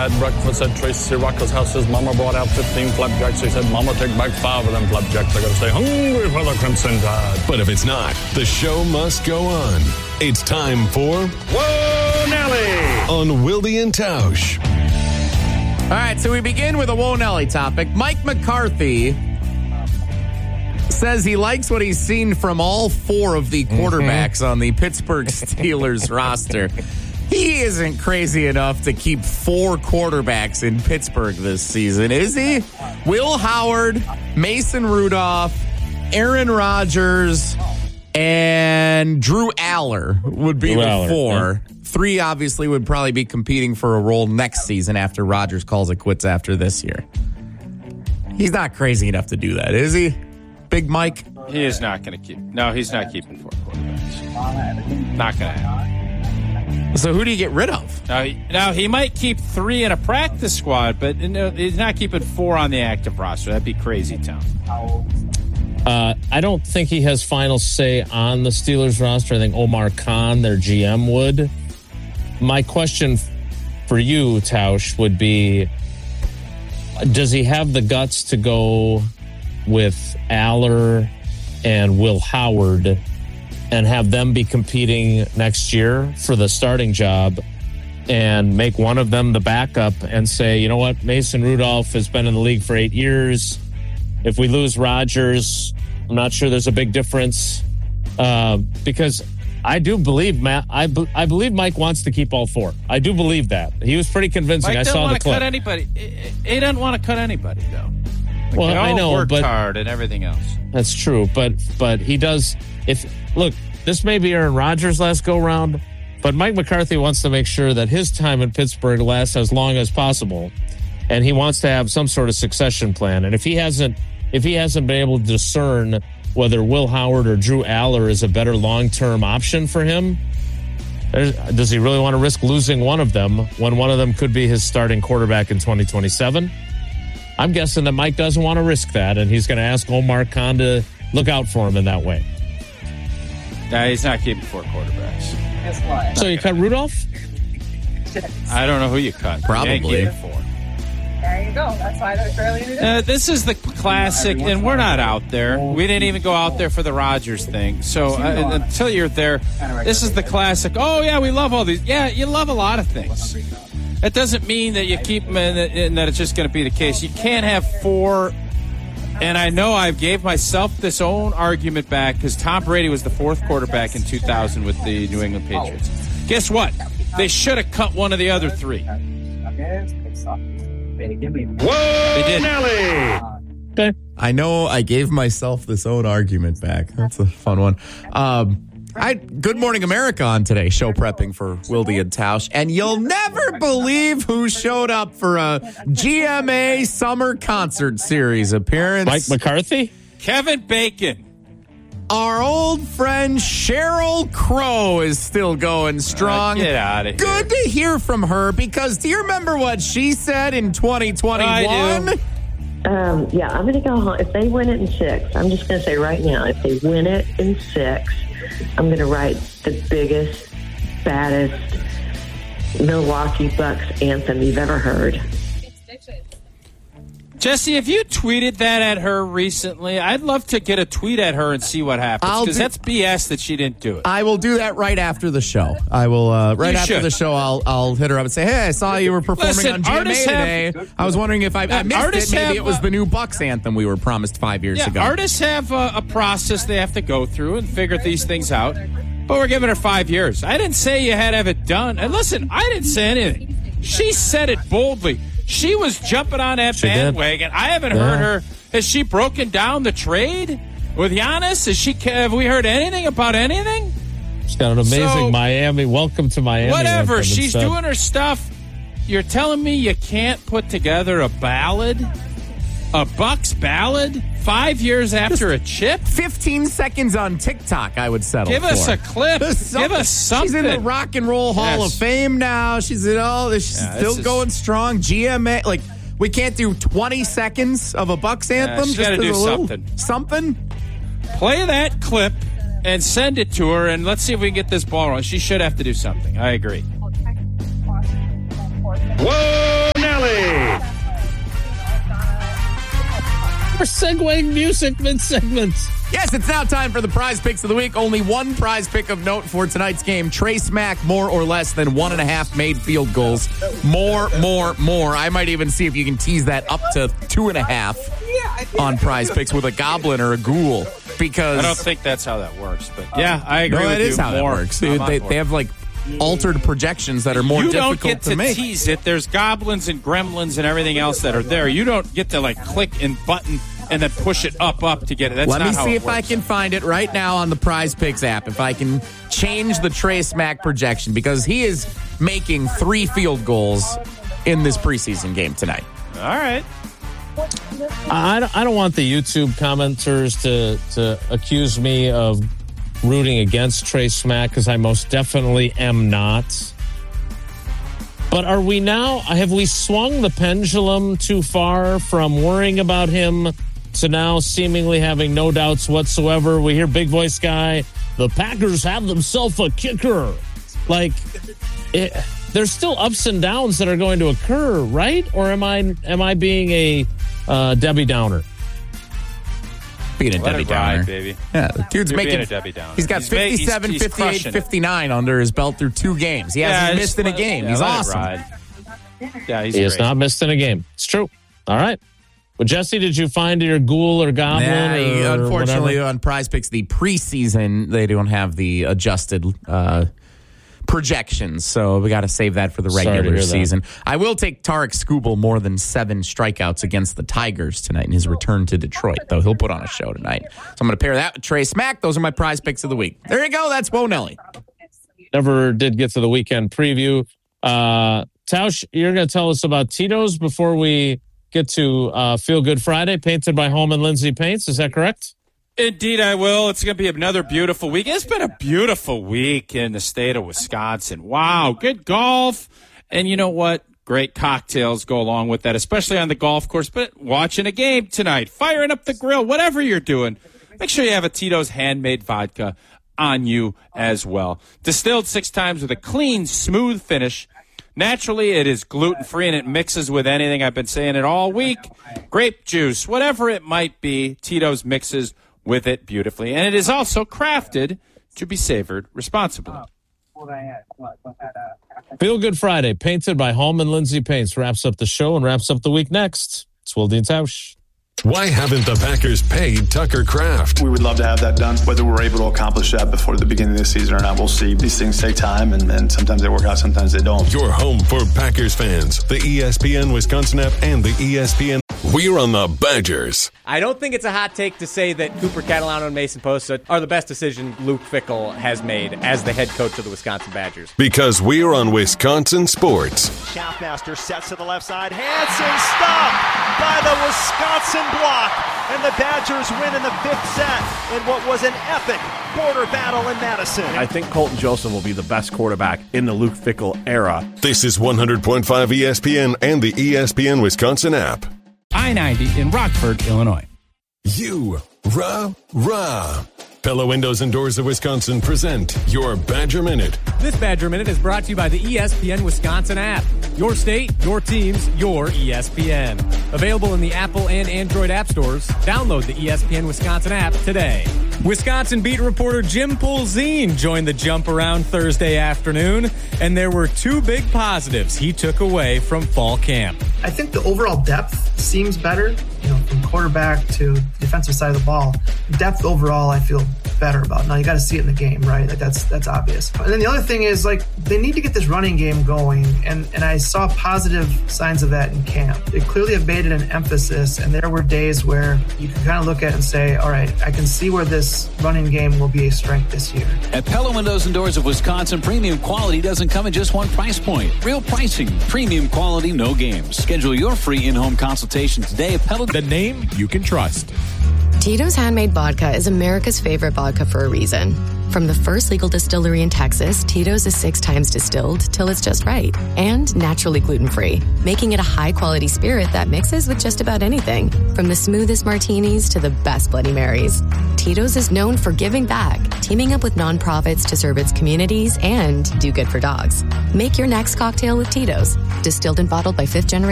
Had breakfast at Tracy Rocker's house. His mama brought out 15 flapjacks. He said, Mama, take back 5 of them flapjacks. I gotta stay hungry for the Crimson Tide. But if it's not, the show must go on. It's time for Whoa, Nelly! On Wilde and Tausch. All right, so we begin with a Whoa Nelly topic. Mike McCarthy says he likes what he's seen from all 4 of the quarterbacks on the Pittsburgh Steelers roster. He isn't crazy enough to keep 4 quarterbacks in Pittsburgh this season, is he? Will Howard, Mason Rudolph, Aaron Rodgers, and Drew Aller would be the 4. 3 obviously would probably be competing for a role next season after Rodgers calls it quits after this year. He's not crazy enough to do that, is he? Big Mike? He is not going to keep. No, he's not keeping 4 quarterbacks. Not going to happen. So who do you get rid of? Now, he might keep 3 in a practice squad, but he's not keeping 4 on the active roster. That'd be crazy town. I don't think he has final say on the Steelers roster. I think Omar Khan, their GM, would. My question for you, Tausch, would be, does he have the guts to go with Aller and Will Howard and have them be competing next year for the starting job and make one of them the backup and say, you know what, Mason Rudolph has been in the league for 8 years. If we lose Rodgers, I'm not sure there's a big difference because I do believe, Matt, I believe Mike wants to keep all 4. I do believe that. He was pretty convincing. Mike I saw the clip. Cut anybody. He doesn't want to cut anybody, though. Well, I know, worked but hard and everything else. That's true, but he does. Look, this may be Aaron Rodgers' last go round, but Mike McCarthy wants to make sure that his time in Pittsburgh lasts as long as possible, and he wants to have some sort of succession plan. And if he hasn't been able to discern whether Will Howard or Drew Aller is a better long-term option for him, does he really want to risk losing one of them when one of them could be his starting quarterback in 2027? I'm guessing that Mike doesn't want to risk that, and he's going to ask Omar Khan to look out for him in that way. No, he's not keeping 4 quarterbacks. So you cut Rudolph? I don't know who you cut. Probably. There you go. That's why they're fairly new. This is the classic, and we're not out there. We didn't even go out there for the Rodgers thing. So until you're there, this is the classic. Oh, yeah, we love all these. Yeah, you love a lot of things. That doesn't mean that you keep them and that it's just going to be the case. You can't have 4. And I know I gave myself this own argument back because Tom Brady was the 4th quarterback in 2000 with the New England Patriots. Guess what? They should have cut one of the other 3. Whoa, Nelly! Okay. I know I gave myself this own argument back. That's a fun one. Good Morning America on today, show prepping for Wilde and Tausch. And you'll never believe who showed up for a GMA Summer Concert Series appearance. Mike McCarthy? Kevin Bacon. Our old friend Sheryl Crow is still going strong. Get out of here. Good to hear from her because do you remember what she said in 2021? I do. Yeah, I'm going to go home. If they win it in 6, I'm just going to say right now, if they win it in 6, I'm going to write the biggest, baddest Milwaukee Bucks anthem you've ever heard. Jesse, if you tweeted that at her recently, I'd love to get a tweet at her and see what happens because that's BS that she didn't do it. I will do that right after the show. I will after the show. I'll hit her up and say, "Hey, I saw you were performing on GMA today. I was wondering if I missed it. Maybe it was the new Bucks anthem we were promised 5 years ago." Artists have a process they have to go through and figure these things out. But we're giving her 5 years. I didn't say you had to have it done. And listen, I didn't say anything. She said it boldly. She was jumping on that bandwagon. I haven't heard her. Has she broken down the trade with Giannis? Have we heard anything about anything? She's got an amazing Miami. Welcome to Miami. Whatever. She's doing her stuff. You're telling me you can't put together a ballad? A Bucks ballad 5 years after a chip? 15 seconds on TikTok, I would settle Give for. us a clip. Give us something. She's in the Rock and Roll Hall of Fame now. She's in all this. She's still going strong. GMA, like, we can't do 20 seconds of a Bucks anthem. She's got to do something. Something? Play that clip and send it to her, and let's see if we can get this ball rolling. She should have to do something. I agree. Whoa! We're segueing music mid-segment. Yes, it's now time for the prize picks of the week. Only one prize pick of note for tonight's game. Trace Mack, more or less than 1.5 made field goals. More. I might even see if you can tease that up to 2.5 on prize picks with a goblin or a ghoul. Because I don't think that's how that works. But yeah, I agree no, with that you. is how that works. They have like altered projections that are more difficult to make. You don't get to tease it. There's goblins and gremlins and everything else that are there. You don't get to like click and button and then push it up to get it. That's Let not me how see it if works. I can find it right now on the Prize Picks app. If I can change the Trace Mack projection, because he is making 3 field goals in this preseason game tonight. All right. I don't want the YouTube commenters to accuse me of rooting against Trace Mack, because I most definitely am not. But have we swung the pendulum too far from worrying about him to now seemingly having no doubts whatsoever? We hear Big Voice Guy, the Packers have themselves a kicker. There's still ups and downs that are going to occur, right? Or am I being a Debbie Downer? Being a Debbie Downer. Ride, baby. Yeah, the dude's You're making being a Debbie Downer. He's got 57, he's 58, crushing it. 59 under his belt through 2 games. He hasn't missed in a game. He's awesome. Yeah, he's He has great. not missed in a game. It's true. All right. Well, Jesse, did you find your ghoul or goblin? Unfortunately, whatever? on Prize Picks, the preseason, they don't have the adjusted projections, so we got to save that for the Sorry to regular hear that. season. I will take Tarek Skubal more than 7 strikeouts against the Tigers tonight in his return to Detroit, though he'll put on a show tonight. So I'm going to pair that with Trace Mack. Those are my Prize Picks of the week. There you go. That's Whoa Nelly. Never did get to the weekend preview. Tausch, you're going to tell us about Tito's before we get to Feel Good Friday, painted by Holman Lindsay Paints. Is that correct? Indeed, I will. It's going to be another beautiful week. It's been a beautiful week in the state of Wisconsin. Wow, good golf. And you know what? Great cocktails go along with that, especially on the golf course. But watching a game tonight, firing up the grill, whatever you're doing, make sure you have a Tito's handmade vodka on you as well. Distilled 6 times with a clean, smooth finish. Naturally, it is gluten-free, and it mixes with anything. I've been saying it all week. Grape juice, whatever it might be, Tito's mixes with it beautifully. And it is also crafted to be savored responsibly. Feel Good Friday, painted by Holman Lindsay Paints, wraps up the show and wraps up the week next. It's Wilde and Tausch. Why haven't the Packers paid Tucker Kraft? We would love to have that done. Whether we're able to accomplish that before the beginning of the season or not, we'll see. These things take time, and sometimes they work out, sometimes they don't. Your home for Packers fans, the ESPN Wisconsin app and the ESPN. We're on the Badgers. I don't think it's a hot take to say that Cooper Catalano and Mason Posta are the best decision Luke Fickell has made as the head coach of the Wisconsin Badgers. Because we're on Wisconsin Sports. Schaffmaster sets to the left side. Hansen stopped by the Wisconsin block. And the Badgers win in the 5th set in what was an epic border battle in Madison. I think Colton Joseph will be the best quarterback in the Luke Fickell era. This is 100.5 ESPN and the ESPN Wisconsin app. I-90 in Rockford, Illinois. Rah. Pella Windows and Doors of Wisconsin present your Badger Minute. This Badger Minute is brought to you by the ESPN Wisconsin app. Your state, your teams, your ESPN. Available in the Apple and Android app stores. Download the ESPN Wisconsin app today. Wisconsin beat reporter Jim Pulzine joined the Jump Around Thursday afternoon, and there were 2 big positives he took away from fall camp. I think the overall depth seems better, from quarterback to defensive side of the ball. Depth overall, I feel better about. Now you got to see it in the game, right? That's obvious. And then the other thing is they need to get this running game going, and I saw positive signs of that in camp. They clearly have made it an emphasis, and there were days where you can kind of look at it and say, all right, I can see where this running game will be a strength this year. At Pella Windows and Doors of Wisconsin, premium quality doesn't come at just one price point. Real pricing, premium quality, no games. Schedule your free in-home consultation today at Pella. The name you can trust. Tito's Handmade Vodka is America's favorite vodka for a reason. From the first legal distillery in Texas, Tito's is 6 times distilled till it's just right. And naturally gluten-free, making it a high-quality spirit that mixes with just about anything. From the smoothest martinis to the best Bloody Marys. Tito's is known for giving back, teaming up with nonprofits to serve its communities and do good for dogs. Make your next cocktail with Tito's. Distilled and bottled by 5th Generation